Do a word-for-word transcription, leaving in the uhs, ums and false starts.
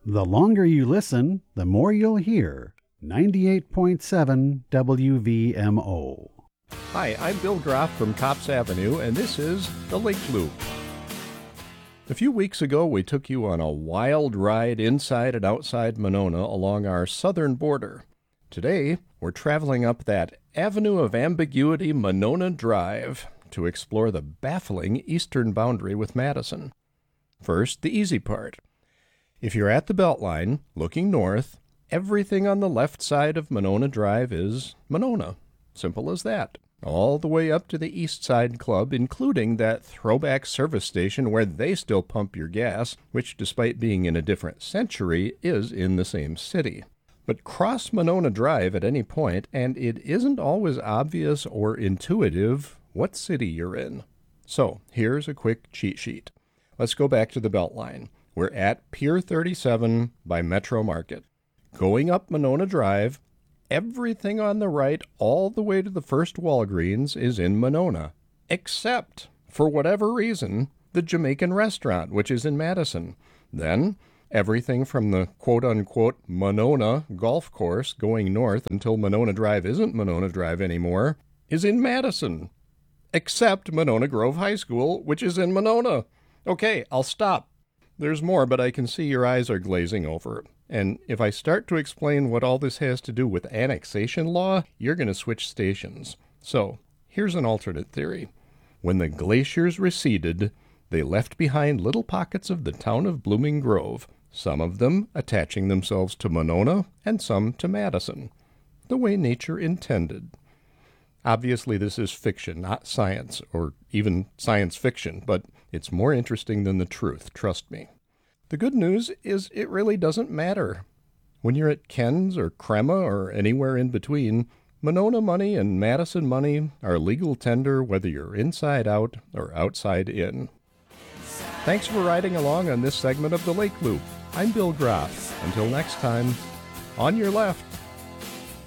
The longer you listen, the more you'll hear. ninety-eight point seven W V M O. Hi, I'm Bill Groff from Cops Avenue, and this is The Lake Loop. A few weeks ago, we took you on a wild ride inside and outside Monona along our southern border. Today, we're traveling up that Avenue of Ambiguity, Monona Drive, to explore the baffling eastern boundary with Madison. First, the easy part. If you're at the Beltline, looking north, everything on the left side of Monona Drive is Monona. Simple as that. All the way up to the East Side Club, including that throwback service station where they still pump your gas, which, despite being in a different century, is in the same city. But cross Monona Drive at any point, and it isn't always obvious or intuitive what city you're in. So, here's a quick cheat sheet. Let's go back to the Beltline. We're at Pier thirty-seven by Metro Market. Going up Monona Drive, everything on the right all the way to the first Walgreens is in Monona, except, for whatever reason, the Jamaican restaurant, which is in Madison. Then, everything from the quote-unquote Monona golf course going north until Monona Drive isn't Monona Drive anymore, is in Madison, except Monona Grove High School, which is in Monona. Okay, I'll stop. There's more, but I can see your eyes are glazing over. And if I start to explain what all this has to do with annexation law, you're going to switch stations. So, here's an alternate theory. When the glaciers receded, they left behind little pockets of the town of Blooming Grove, some of them attaching themselves to Monona and some to Madison, the way nature intended. Obviously, this is fiction, not science, or even science fiction, but it's more interesting than the truth, trust me. The good news is it really doesn't matter. When you're at Ken's or Crema or anywhere in between, Monona money and Madison money are legal tender whether you're inside out or outside in. Thanks for riding along on this segment of the Lake Loop. I'm Bill Groff. Until next time, on your left.